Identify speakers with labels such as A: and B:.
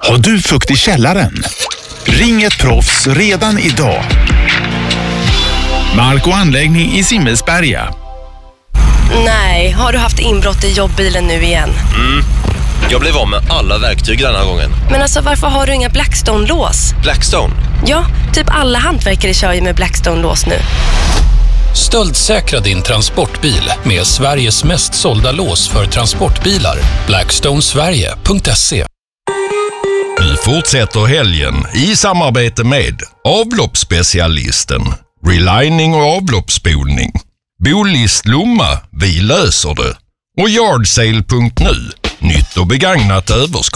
A: Har du fukt i källaren? Ring ett proffs redan idag. Mark- och anläggning i Simmelsberga.
B: Nej, har du haft inbrott i jobbbilen nu igen?
C: Jag blev av med alla verktyg den här gången.
B: Men alltså, varför har du inga Blackstone-lås?
C: Blackstone?
B: Ja, typ alla hantverkare kör ju med Blackstone-lås nu.
D: Stöldsäkra din transportbil med Sveriges mest sålda lås för transportbilar. Blackstonesverige.se.
E: Vi fortsätter helgen i samarbete med avloppsspecialisten, relining och avloppsspolning, Bolist Lomma, vi löser det, och Yardsale.nu, nytt och begagnat överskott.